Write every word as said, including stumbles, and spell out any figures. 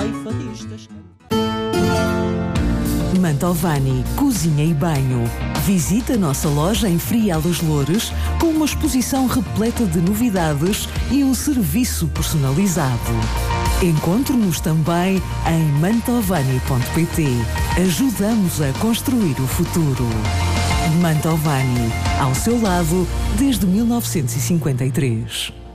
almofadistas. Mantovani Cozinha e Banho. Visita a nossa loja em Frial dos Loures com uma exposição repleta de novidades e um serviço personalizado. Encontre-nos também em mantovani ponto pt. Ajudamos a construir o futuro. Mantovani, ao seu lado desde mil novecentos e cinquenta e três.